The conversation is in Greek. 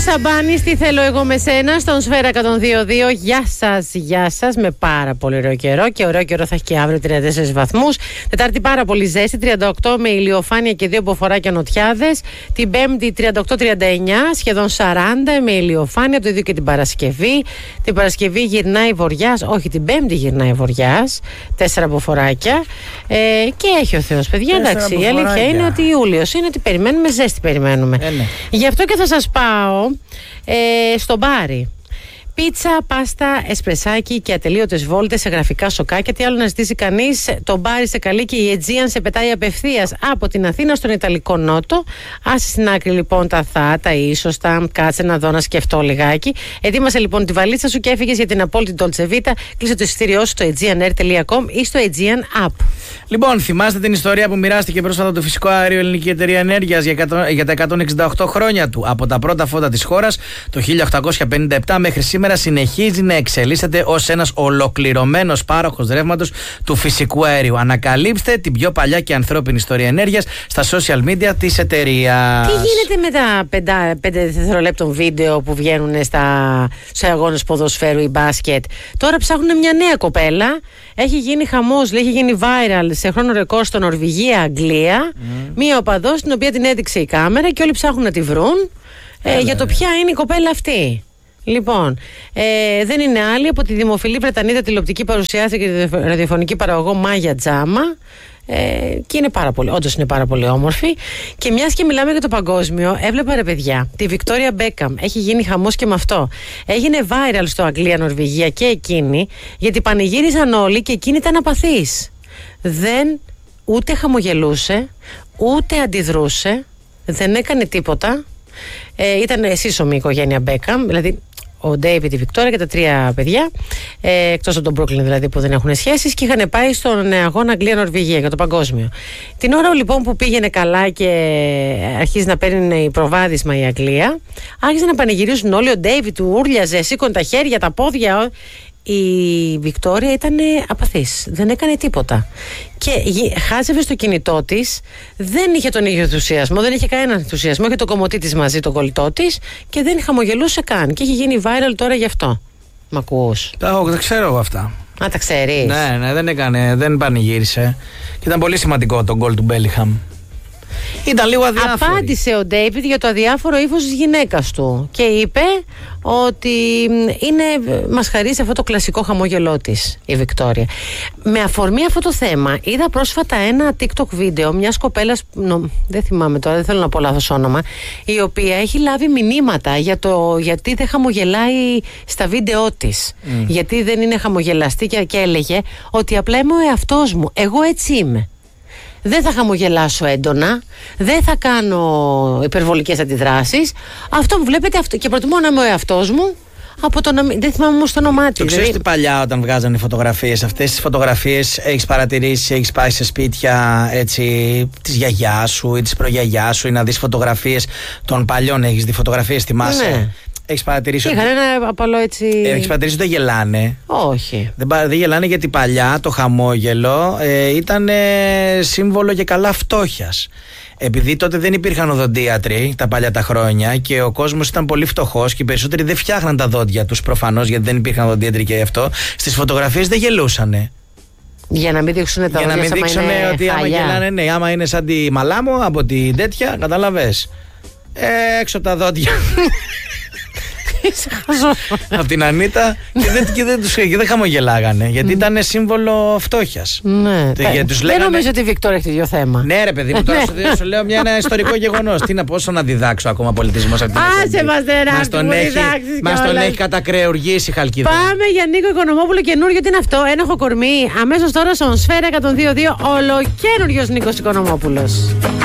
Σαμπάνης, τι θέλω εγώ με σένα, στον Σφαίρα 102.2. Γεια σας, με πάρα πολύ ωραίο καιρό. Και ωραίο καιρό θα έχει και αύριο 34 βαθμούς. Τετάρτη πάρα πολύ ζέστη, 38 με ηλιοφάνεια και 2 μποφοράκια νοτιάδες. Την Πέμπτη 38-39, σχεδόν 40 με ηλιοφάνεια, το ίδιο και την Παρασκευή. Την Παρασκευή γυρνάει βοριάς, όχι την Πέμπτη γυρνάει βοριάς, 4 μποφοράκια. Και έχει ο Θεός, παιδιά, εντάξει. Η αλήθεια είναι ότι Ιούλιος είναι ότι περιμένουμε ζέστη, περιμένουμε. Ναι. Γι' αυτό και θα σας πάω στο μπάρι. Πίτσα, πάστα, εσπρεσάκι και ατελείωτες βόλτες σε γραφικά σοκάκια. Τι άλλο να ζητήσει κανείς. Το μπάρι σε καλεί και η Aegean σε πετάει απευθείας από την Αθήνα στον Ιταλικό Νότο. Άσε στην άκρη λοιπόν τα τα ίσοστα. Κάτσε να δω να σκεφτώ λιγάκι. Ετοίμασε λοιπόν τη βαλίτσα σου και έφυγες για την απόλυτη Dolce Vita. Κλείσε το εισιτήριό σου στο aegeanair.com ή στο Aegean App. Λοιπόν, θυμάστε την ιστορία που μοιράστηκε πρόσφατα το φυσικό αέριο Ελληνική Εταιρεία Ενέργειας για τα 168 χρόνια του. Από τα πρώτα φώτα της χώρας το 1857 μέχρι σήμερα συνεχίζει να εξελίσσεται ως ένας ολοκληρωμένος πάροχος ρεύματος του φυσικού αερίου. Ανακαλύψτε την πιο παλιά και ανθρώπινη ιστορία ενέργειας στα social media της εταιρείας. Τι γίνεται με τα 5 δευτερολέπτων βίντεο που βγαίνουν σε αγώνες ποδοσφαίρου ή μπάσκετ? Τώρα ψάχνουν μια νέα κοπέλα. Έχει γίνει χαμός, έχει γίνει viral σε χρόνο ρεκόρ στο Νορβηγία-Αγγλία. Μία οπαδός την οποία την έδειξε η κάμερα και όλοι ψάχνουν να τη βρουν για το ποια είναι η κοπέλα αυτή. Λοιπόν, δεν είναι άλλη από τη δημοφιλή Βρετανίδα τηλεοπτική παρουσιάστρια και τη ραδιοφωνική παραγωγό Μάγια Τζάμα. Και είναι όντως είναι πάρα πολύ όμορφη. Και μιας και μιλάμε για το παγκόσμιο, έβλεπα ρε παιδιά, τη Βικτόρια Μπέκαμ. Έχει γίνει χαμός και με αυτό. Έγινε viral στο Αγγλία-Νορβηγία και εκείνη, γιατί πανηγύρισαν όλοι και εκείνη ήταν απαθής. Δεν ούτε χαμογελούσε, ούτε αντιδρούσε, δεν έκανε τίποτα. Ήταν σύσσωμη η οικογένεια Μπέκαμ, δηλαδή ο Ντέιβιντ, η Βικτόρια και τα 3 παιδιά, εκτός από τον Μπρούκλιν δηλαδή που δεν έχουν σχέσεις, και είχαν πάει στον αγώνα Αγγλία-Νορβηγία για το παγκόσμιο. Την ώρα λοιπόν που πήγαινε καλά και αρχίζει να παίρνει προβάδισμα η Αγγλία, άρχισαν να πανηγυρίζουν όλοι. Ο Ντέιβιντ του ούρλιαζε, σήκωνε τα χέρια, τα πόδια. Η Βικτόρια ήταν απαθής, δεν έκανε τίποτα και χάζευε στο κινητό της, δεν είχε τον ίδιο ενθουσιασμό, δεν είχε κανέναν ενθουσιασμό, είχε το κομμωτή της μαζί, τον κολλητό της, και δεν χαμογελούσε καν και έχει γίνει viral τώρα γι' αυτό. Μ' ακούς? Τα ξέρω εγώ αυτά. Α, τα ξέρεις? Ναι, δεν πανηγύρισε και ήταν πολύ σημαντικό το γκολ του Μπέλιχαμ. Ήταν λίγο αδιάφορη. Απάντησε ο Ντέιβιντ για το αδιάφορο ύφος της γυναίκας του και είπε ότι μας χαρίζει αυτό το κλασικό χαμόγελό της η Βικτόρια. Με αφορμή αυτό το θέμα είδα πρόσφατα ένα TikTok βίντεο μιας κοπέλας, δεν θυμάμαι τώρα, δεν θέλω να πω λάθος όνομα, η οποία έχει λάβει μηνύματα για το γιατί δεν χαμογελάει στα βίντεο της, γιατί δεν είναι χαμογελαστή, και έλεγε ότι απλά είμαι ο εαυτός μου, εγώ έτσι είμαι. Δεν θα χαμογελάσω έντονα, δεν θα κάνω υπερβολικές αντιδράσεις. Αυτό που βλέπετε και προτιμώ να είμαι ο εαυτός μου από το να μην. Δεν θυμάμαι όμως το όνομά της. Το ξέρεις ότι παλιά όταν βγάζανε φωτογραφίες, αυτές τις φωτογραφίες έχεις παρατηρήσει, έχεις πάει σε σπίτια έτσι της γιαγιάς σου ή της προγιαγιάς σου ή να δεις φωτογραφίες των παλιών? Έχεις δει φωτογραφίες, θυμάσαι? Ναι. Έχεις παρατηρήσει? Είχαν ένα απαλό έτσι. Έχεις παρατηρήσει ότι δεν γελάνε? Όχι. Δεν γελάνε γιατί παλιά το χαμόγελο ήταν σύμβολο και καλά φτώχειας. Επειδή τότε δεν υπήρχαν οδοντίατροι τα παλιά τα χρόνια και ο κόσμος ήταν πολύ φτωχός και οι περισσότεροι δεν φτιάχναν τα δόντια τους προφανώς, γιατί δεν υπήρχαν οδοντίατροι και αυτό. Στις φωτογραφίες δεν γελούσανε. Για να μην δείξουν τα οδοντιά, ότι άμα γελάνε, ναι, άμα είναι σαν τη Μαλάμο από την τέτοια, καταλαβες. Έξω τα δόντια. Από την Ανίτα και δεν χαμογελάγανε γιατί ήταν σύμβολο φτώχειας. Ναι. Δεν νομίζω ότι η Βικτόρια έχει το ίδιο θέμα. Ναι, ρε παιδί μου, τώρα σου λέω ένα ιστορικό γεγονός. Τι να πω, όσο να διδάξω ακόμα πολιτισμό σε αυτήν την εκπομπή. Άσε μας τεράκι, μας τον έχει κατακρεουργήσει η Χαλκίδα. Πάμε για Νίκο Οικονομόπουλο, καινούριο. Τι είναι αυτό? Ένοχο κορμί. Αμέσως τώρα στον Σφαίρα 102.2 ολοκαίριος Νίκος Οικονομόπουλος.